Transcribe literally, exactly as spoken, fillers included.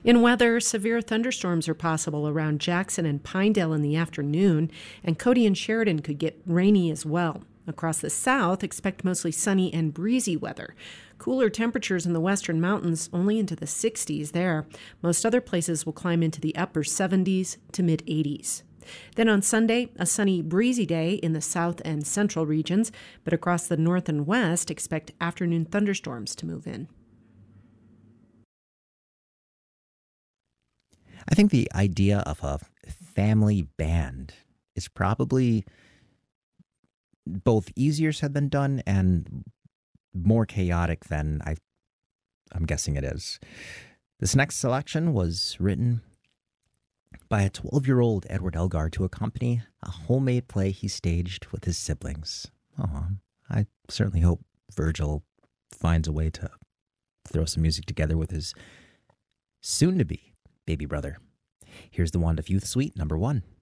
In weather, severe thunderstorms are possible around Jackson and Pinedale in the afternoon, and Cody and Sheridan could get rainy as well. Across the south, expect mostly sunny and breezy weather. Cooler temperatures in the western mountains, only into the sixties there. Most other places will climb into the upper seventies to mid-eighties. Then on Sunday, a sunny, breezy day in the south and central regions, but across the north and west, expect afternoon thunderstorms to move in. I think the idea of a family band is probably both easier said than done and more chaotic than I, I'm guessing it is. This next selection was written by a twelve-year-old Edward Elgar to accompany a homemade play he staged with his siblings. Oh, I certainly hope Virgil finds a way to throw some music together with his soon-to-be baby brother. Here's the Wand of Youth Suite, number one.